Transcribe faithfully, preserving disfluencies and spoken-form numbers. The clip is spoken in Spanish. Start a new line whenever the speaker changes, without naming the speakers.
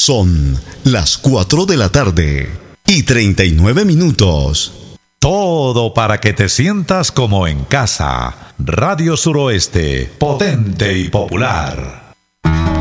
Son las cuatro de la tarde y treinta y nueve minutos.
Todo para que te sientas como en casa. Radio Suroeste, potente y popular.